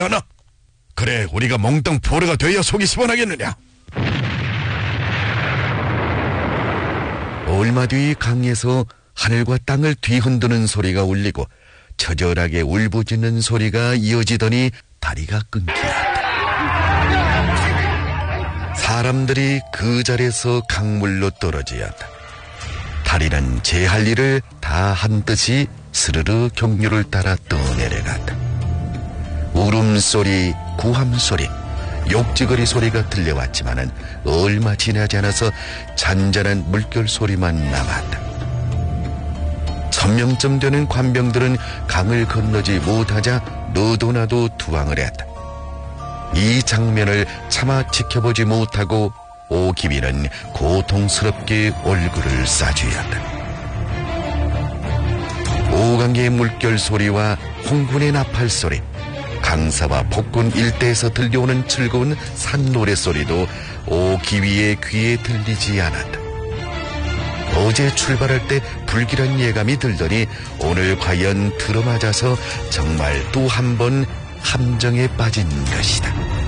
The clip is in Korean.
않아? 그래, 우리가 몽땅 포로가 되어 속이 시원하겠느냐? 얼마 뒤 강에서 하늘과 땅을 뒤흔드는 소리가 울리고 처절하게 울부짖는 소리가 이어지더니 다리가 끊기었다. 사람들이 그 자리에서 강물로 떨어지었다. 다리는 제 할 일을 다 한 듯이 스르르 경류를 따라 떠내려갔다. 울음소리, 구함소리, 욕지거리 소리가 들려왔지만은 얼마 지나지 않아서 잔잔한 물결 소리만 남았다. 1000명쯤 되는 관병들은 강을 건너지 못하자 너도나도 투항을 했다. 이 장면을 차마 지켜보지 못하고 오기빈은 고통스럽게 얼굴을 싸쥐었다. 오강의 물결 소리와 홍군의 나팔 소리, 강사와 폭군 일대에서 들려오는 즐거운 산노래 소리도 오기위의 귀에 들리지 않았다. 어제 출발할 때 불길한 예감이 들더니 오늘 과연 들어맞아서 정말 또 한 번 함정에 빠진 것이다.